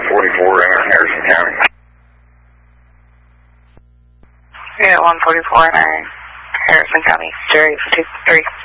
144 in Harrison County. Yeah, 144 in Harrison County, Jerry 53.